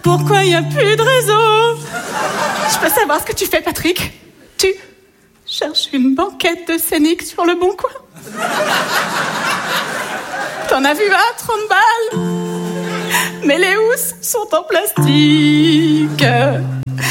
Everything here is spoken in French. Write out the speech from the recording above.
Pourquoi il n'y a plus de réseau? Je peux savoir ce que tu fais, Patrick? Tu cherches une banquette de scénique sur le Bon Coin? T'en as vu un, 30 balles? Mais les housses sont en plastique.